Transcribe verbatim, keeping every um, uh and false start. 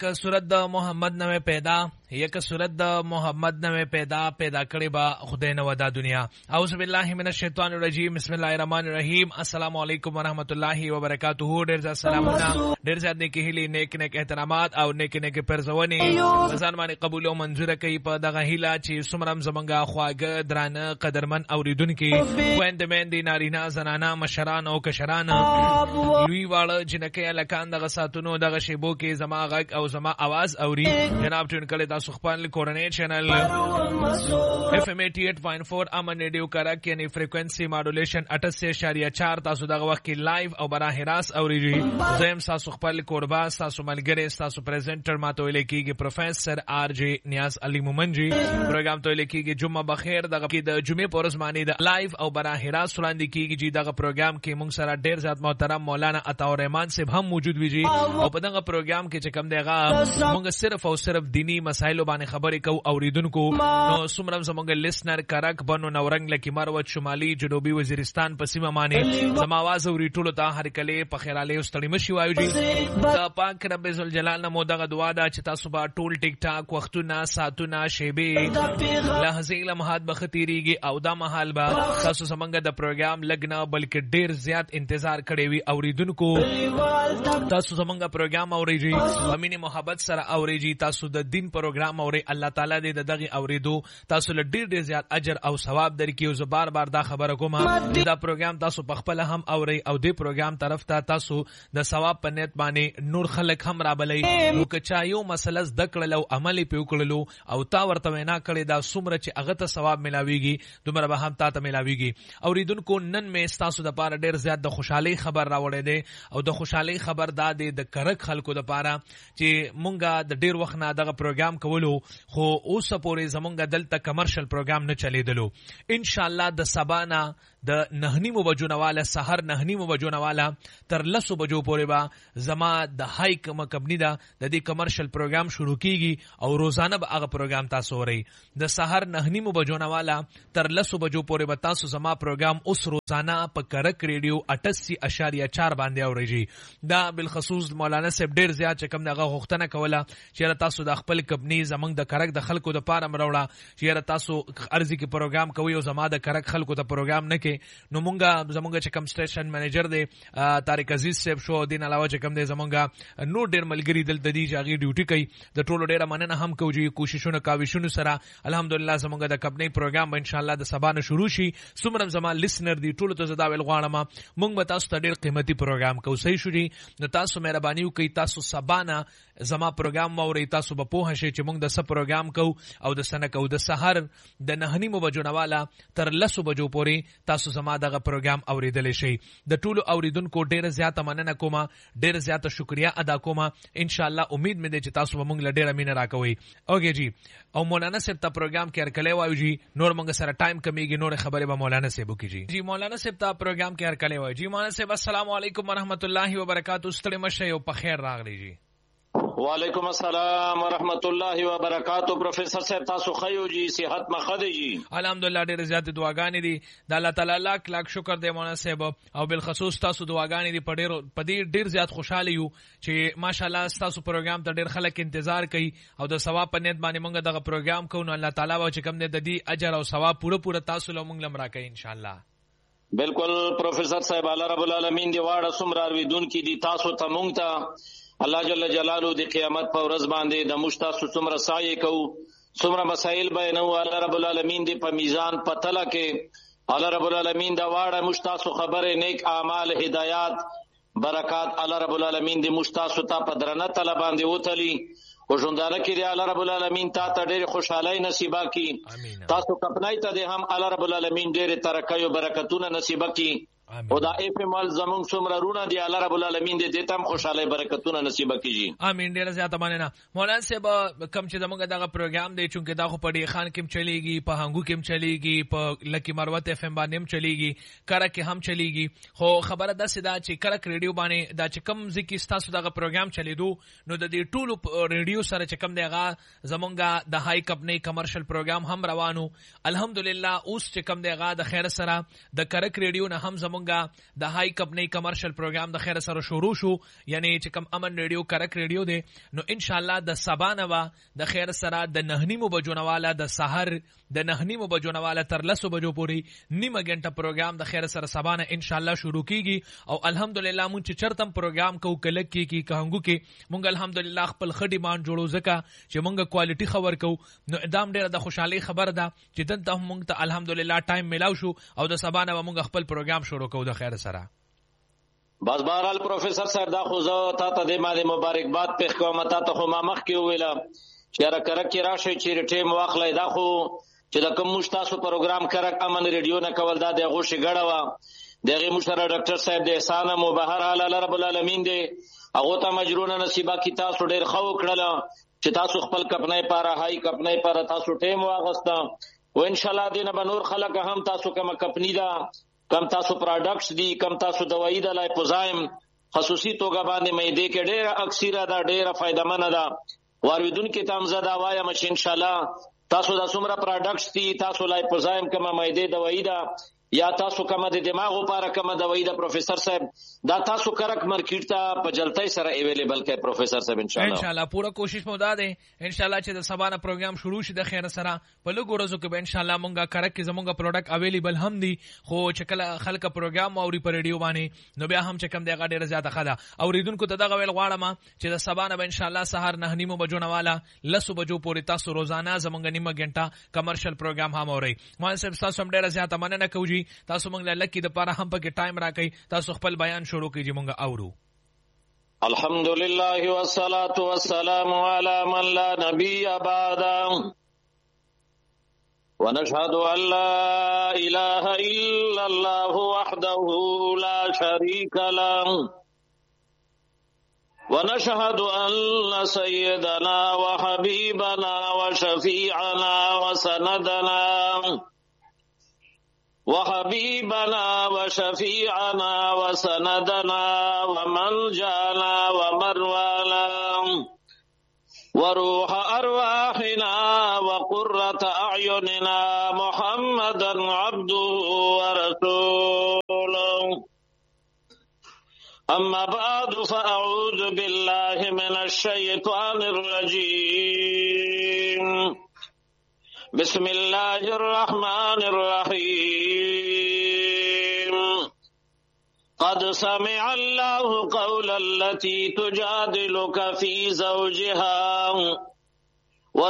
یک صورت د محمد نوې پیدا یک صورت د محمد نوې پیدا پیدا کړي با خدای نو دا دنیا. اعوذ بالله من الشیطان الرجیم. بسم الله الرحمن الرحیم. السلام علیکم ورحمۃ اللہ وبرکاتہ. ډیر ځا سلامونه، ډیر ځا نیکی هیلي، نیک نیک احترامات او نیک نیک پرزونی ځان باندې قبول او منظور کوي په دغه هیله چې سمرم زمونږه خواږه درانه قدرمن اوریدونکو ویند مین دي نارینه زنانه مشران او کشران لوی واړه جنکه الکان دغه ساتونو دغه شیبو کې زما غږ او زما आवाज اوري. جناب ټون کړه تاسو خپل کورنۍ چینل اف ام اٹھاسی پوائنٹ فور امن ریډیو کرک یعنی فریکوئنسي ماډولیشن اٹھاسی اشاریه چار تاسو دغه وخت کې لایو او براه راست اوريږي. زم تاسو خپل قربا تاسو ملګری تاسو پریزنټر ماته ویل کېږي پروفیسور آر جی نیاز علي مومنجي. پروګرام ته ویل کېږي جمعه بخیر. دغه کې د جمعې پورز باندې د لایو او براه راست وړاندې کېږي. چې دغه پروګرام کې موږ سره ډیر زیات محترم مولانا عطا الرحمن صاحب هم موجود وي او په دغه پروګرام کې چې کوم دیغه موږ صرف او صرف دینی مسایلو باندې خبرې کوو اوریدونکو. نو سمرم زموږ لیسنر کرک بنو نورنګ لکی مروت شمالي جنوبي وزیرستان په سیمه باندې زما आवाज اوري ټولو ته هر کله په خیراله او ستړي مشي وایو. جی دا پاک رب ذل جلال نمو دغه دعا ده چې تاسو به ټول ټیک ټاک وختونه ساتونه شیبه لحظه لمحات بختيريږي او دا محل به تاسو زمونږ د پروګرام لګنه بلکې ډیر زیات انتظار کړی وي اوریدونکو. تاسو زمونږ پروګرام اوريږي امینه محبت سره اوريږي. تاسو د دین پروګرام اوري. الله تعالی دې دغه اوریدو تاسو له ډیر ډیر زیات اجر او ثواب درکې. او زه بار بار دا خبره کوم چې دا پروګرام تاسو په خپل هم اوري او دې پروګرام طرف ته تاسو د ثواب په نیت باندې نور خلک هم را بلې. نو که چا یو مسله د کړل او عمل په وکړلو او تا ورته وینا کړی دا څومره چې هغه ته ثواب ملاويږي دومره به هم تا ته ملاويږي. اوریدونکو نن مې تاسو د پاره ډیر زیات د خوشحالي خبر راوړې ده او د خوشحالي خبر دا ده د کرک خلکو د پاره چې مونږه د ډیر وخت نه دغه پروګرام کولو خو اوس پورې زمونږه دلته کمرشل پروګرام نه چلیدلو. ان شاء الله د سبانا د نهنیمو بجو نواله سحر نهنیمو بجو نواله تر لسو بجو پورې با زما د هاي کوم کمپنی دا د دې کمرشل پروګرام شروع کیږي او روزانه به هغه پروګرام تاسو اورئ. د سحر نهنیمو بجو نواله تر لسو بجو پورې به تاسو زما پروګرام اوس روزانه په کرک ریډیو اٹھاسی اشاریه چار باندې اورئ. دا بالخصوص مولانا صاحب ډیر زیات چې کوم دغه غوښتنه کوله چې تاسو د خپل کمپنی زمنګ د کرک د خلکو د پاره مروړه چې تاسو ارزي کې پروګرام کوي او زما د کرک خلکو ته پروګرام نه کې. نو مونږه زمونږ چې کوم سټیشن منیجر دی طارق عزیز صاحب شو دین علاوه چې کوم دی زمونږه نو ډیر ملګری دلته دی چې هغه ډیوټي کوي. د ټولو ډیره مننه هم کوو چې کوششونه کاوشونه سره الحمدلله زمونږ د کمپنی پروګرام ان شاء الله د سبا نه شروع شي. سمرم زما لیسنر دی ټولو ته زدا ویل غواړم مونږ به تاسو ته ډیر قیمتي پروګرام کوو. صحیح شو جی. نو تاسو مهرباني وکړئ تاسو سبا نه زما پروګرام موري. تاسو به پوه شئ چې مونږ د څه پروګرام کوو او د سنه کوو. د سحر د نهنیمو بجو نواله تر لسو بجو پورې تاسو زما دغه پروګرام اوریدل شي. د ټولو اوریدونکو ډیره زیاته مننه کوم، ډیره زیاته شکریا ادا کوم. ان شاء الله امید مې ده چې تاسو به مونږ له ډیره مینه راکوي. اوګه جی. او مولانا صاحب ته پروګرام کې هرکلی وایو جی. نور مونږ سره ټایم کمیږي نور خبره به مولانا صاحب وکړي جی. مولانا صاحب ته پروګرام کې هرکلی وایو جی. مولانا صاحب السلام علیکم ورحمت الله وبرکاتہ. ستړي مشه او په خیر راغلی جی. وعلیکم السلام ورحمت الله وبرکاتہ. پروفیسر صاحب تاسو خیو جی صحت مخدی جی. الحمدلله ډېر زیات دعاګانې دي د الله تعالی لاک لاک شکر دی مولانا صاحب او بالخصوص تاسو دعاګانې دي په ډېر په دې ډېر زیات خوشاله یو چې ماشاءالله تاسو پروګرام ته ډېر خلک انتظار کوي او د ثواب په نیت باندې موږ دغه پروګرام کوو. نو الله تعالی و چې کوم دې د دې اجر او ثواب پوره پوره تاسو له موږ لمرا کوي ان شاء الله. بالکل پروفیسر صاحب الله رب العالمین دی واړه سمرا ویدون کی دي تاسو ته مونږ ته الله جل جلاله د قیامت په ورځ باندې د مشتاسو څومره سایه کو څومره مسائل بیانو. الله رب العالمین دی په میزان پتله کې الله رب العالمین دا واړه مشتاسو خبره نیک اعمال هدایات برکات الله رب العالمین دی مشتاسو ته په درنه طلب باندې وتلی او ژوندانه کې دی الله رب العالمین تا ته ډېر خوشحالي نصیبا کی. تاسو کپنای ته دی هم الله رب العالمین ډېر ترقی او برکتونه نصیبا کی. او دا اف مال زمون څومره رونه دی الله رب العالمین دې دې تم خوشاله برکتونه نصیب کړي. امین. ډیر زیاته مننه مولانا صاحب. کم چې زمونږ دغه پروګرام دی چونکه دا خو په ډی خان کې چلیږي په هنګو کې چلیږي په لکی مروت اف ام باندې چلیږي کړه کې هم چلیږي. خو خبره ده سدا چې کړه ریډیو باندې دا چې کم ځکه تاسو دغه پروګرام چلیدو نو د دې ټولو ریډیو سره چې کم دیغه زمونږ د هاي کمپنی کمرشل پروګرام هم روانو الحمدلله. اوس چې کم دیغه د خیر سره د کړه ریډیو نه هم زمونږ مونږه د هاي کمپنی کمرشل پروګرام د خیر سره شروع شو، یعنی چې کوم امن ریډیو کرک ریډیو دی، نو ان شاء الله د سبا نه وا د خیر سره د نهنیمو بجو نه والا د سحر د نهنیمو بجو نه والا تر لسو بجو پورې نیمه غنټه پروګرام د خیر سره سبا نه ان شاء الله شروع کیږي. او الحمدلله مونږ چې چرتم پروګرام کو کلک کی کی کهنګو کې مونږ الحمدلله خپل خډي مان جوړو زکه چې مونږ کوالټي خبر کو، نو ادم ډیره د خوشحالي خبر ده چې دلته مونږ ته الحمدلله ټایم ملاو شو او د سبا نه مونږ خپل پروګرام شروع کوو د خیر سره. بس بهرحال پروفیسر صاحب دا خو زه تا ته د ماده مبارکباد په کومه تا ته خو ما مخ کې ویلا چې را کرک کې راشي چې ټیم واخلای، دا خو چې د کوم مشتاسو پروګرام کرک امن ریډیو نه کول دا د غوشي غړه وا دغه مشره ډاکټر صاحب د احسان مو بهرحال الله رب العالمین دی هغه ته مجرونه نصیبه کی تاسو ډیر خو کړل چې تاسو خپل کپنای پاره هاي کپنای پاره تاسو ټیم واغستا او ان شاء الله دینه بنور خلک هم تاسو کوم کپنی دا کم تاسو پروډکټس دي کم تاسو دوايي د لایپوزایم خصوصي توګه باندې مې دې کې ډېر اکثره دا ډېر فائدہ منه ده واردون کې تام زدا وایم چې ان شاء الله تاسو د څومره پروډکټس دي تاسو لایپوزایم کوم مې دې دوايي ده یا تاسو کوم د دماغ لپاره کوم دوايي ده پروفیسر صاحب دا تاسو کرک مارکیټ ته په جلتۍ سره اویلیبل کړئ پروفیسر صاحب ان شاء الله. ان شاء الله پوره کوشش مو ده ان شاء الله چې د سبا نه پروګرام شروع شي د خیر سره په لږ ورځو کې ان شاء الله مونږه کرک کې زمونږه پروډکټ اویلیبل هم دي، خو چې کله خلک پروګرام اوري په ریډیو باندې نو بیا هم چې کم دی غاډه زیاته خدا اوریدونکو ته دغه ویل غواړم چې د سبا نه ان شاء الله سحر نه نیمو بجو نه والا لسو بجو پورې تاسو روزانه زمونږه نیمه غنټه کمرشل پروګرام هم اوري. ما صاحب تاسو هم ډیره زیاته مننه کوي، تاسو مونږ لکه د پاره هم پکې ټایم راکړي، تاسو خپل بیان شروع کړئ مونږ اورو. الحمدلله والصلاة والسلام على من لا نبي بعده ونشهد أن لا إله إلا الله وحده لا شريك له ونشهد أن سيدنا وحبيبنا وشفيعنا وسندنا وحبيبنا وشفيعنا وسندنا ومن جانا ومروانا وروح أرواحنا وقرة أعيننا محمدا عبده ورسوله. أما بعد فأعوذ بالله من الشيطان الرجيم. بسم الله الرحمن الرحيم. قد سمع الله قول التي تجادلك في زوجها